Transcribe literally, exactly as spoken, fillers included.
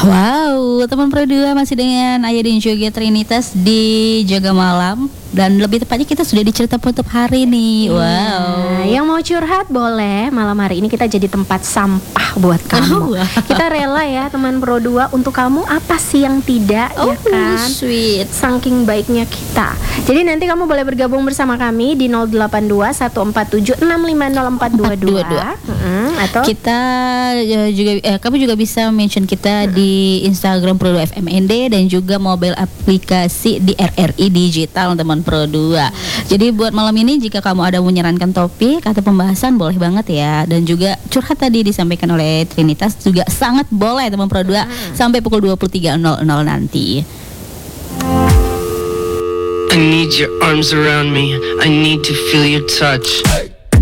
Wow, teman Pro dua masih dengan Ayah dan juga Trinitas di Jaga Malam. Dan lebih tepatnya kita sudah di cerita penutup hari nih. Wow. Nah, yang mau curhat boleh. Malam hari ini kita jadi tempat sampah buat kamu. Oh, wow. Kita rela ya teman Pro dua. Untuk kamu apa sih yang tidak, Oh, ya kan? sweet. Saking baiknya kita. Jadi nanti kamu boleh bergabung bersama kami di nol delapan dua satu empat tujuh enam lima nol empat dua dua. Hmm, atau kita uh, juga eh, kamu juga bisa mention kita hmm. di Instagram Pro dua F M N D dan juga mobile aplikasi di R R I Digital teman Pro dua. Hmm. Jadi buat malam ini jika kamu ada menyarankan topik atau pembahasan boleh banget ya, dan juga curhat tadi disampaikan oleh Trinitas juga sangat boleh teman Pro dua hmm. sampai pukul dua puluh tiga nol nol nanti. I need your arms around me. I need to feel your touch.